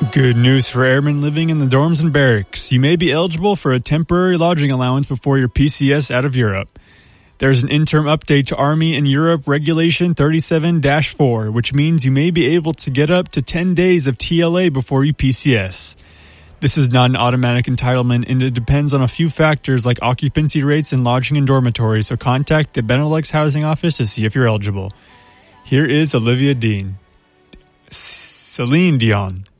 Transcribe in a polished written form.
Good news for airmen living in the dorms and barracks. You may be eligible for a temporary lodging allowance before your PCS out of Europe. There's an interim update to Army in Europe Regulation 37-4, which means you may be able to get up to 10 days of TLA before you PCS. This is not an automatic entitlement, and it depends on a few factors like occupancy rates and lodging in dormitories, so contact the Benelux Housing Office to see if you're eligible. Here is Olivia Dean. Celine Dion.